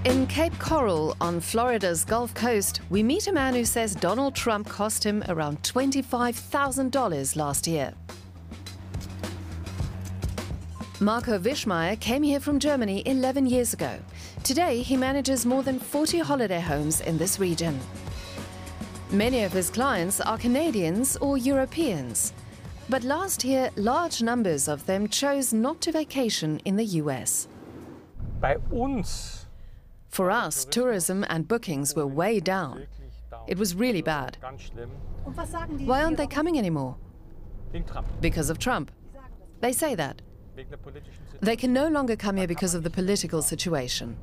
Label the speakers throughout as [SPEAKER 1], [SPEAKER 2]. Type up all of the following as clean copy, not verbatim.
[SPEAKER 1] In Cape Coral on Florida's Gulf Coast, we meet a man who says Donald Trump cost him around $25,000 last year. Marco Wischmeier came here from Germany 11 years ago. Today, he manages more than 40 holiday homes in this region. Many of his clients are Canadians or Europeans. But last year, large numbers of them chose not to vacation in the US. For us, tourism and bookings were way down. It was really bad. Why aren't they coming anymore? Because of Trump. They say that. They can no longer come here because of the political situation.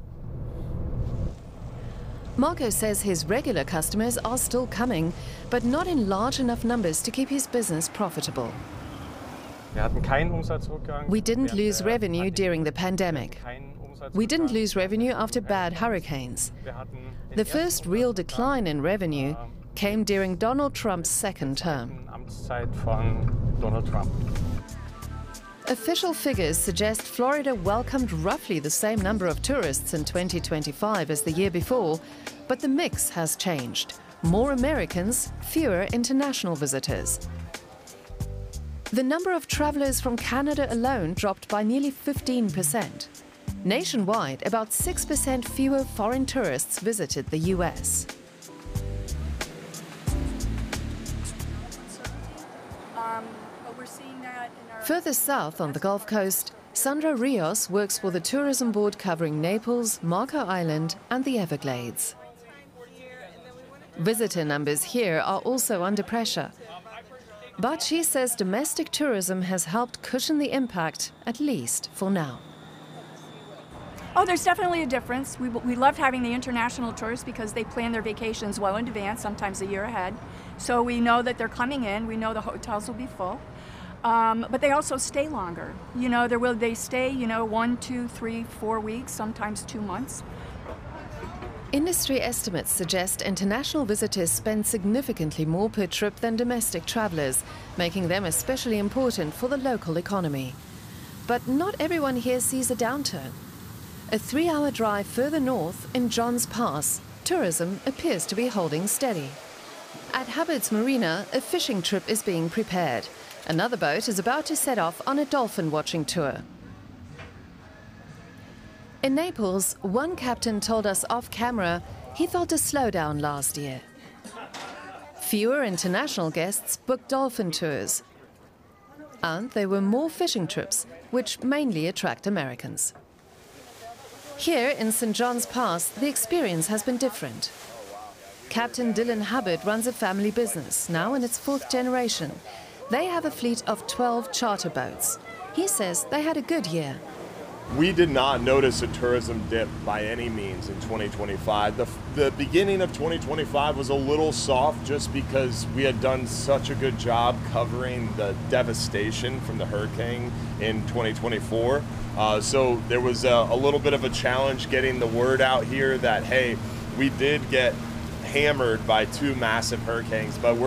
[SPEAKER 1] Marco says his regular customers are still coming, but not in large enough numbers to keep his business profitable. We didn't lose revenue during the pandemic. We didn't lose revenue after bad hurricanes. The first real decline in revenue came during Donald Trump's second term. Official figures suggest Florida welcomed roughly the same number of tourists in 2025 as the year before, but the mix has changed. More Americans, fewer international visitors. The number of travelers from Canada alone dropped by nearly 15%. Nationwide, about 6% fewer foreign tourists visited the US. Further south on the Gulf Coast, Sandra Rios works for the tourism board covering Naples, Marco Island and the Everglades. Visitor numbers here are also under pressure. But she says domestic tourism has helped cushion the impact, at least for now.
[SPEAKER 2] Oh, there's definitely a difference. We love having the international tourists because they plan their vacations well in advance, sometimes a year ahead. So we know that they're coming in, we know the hotels will be full. But they also stay longer. You know, they stay, 1, 2, 3, 4 weeks, sometimes 2 months.
[SPEAKER 1] Industry estimates suggest international visitors spend significantly more per trip than domestic travelers, making them especially important for the local economy. But not everyone here sees a downturn. A 3-hour drive further north, in Johns Pass, tourism appears to be holding steady. At Hubbard's Marina, a fishing trip is being prepared. Another boat is about to set off on a dolphin watching tour. In Naples, one captain told us off camera he felt a slowdown last year. Fewer international guests booked dolphin tours. And there were more fishing trips, which mainly attract Americans. Here in St. John's Pass, the experience has been different. Captain Dylan Hubbard runs a family business, now in its 4th generation. They have a fleet of 12 charter boats. He says they had a good year.
[SPEAKER 3] We did not notice a tourism dip by any means in 2025. The beginning of 2025 was a little soft just because we had done such a good job covering the devastation from the hurricane in 2024. So there was a little bit of a challenge getting the word out here that, hey, we did get hammered by 2 massive hurricanes, but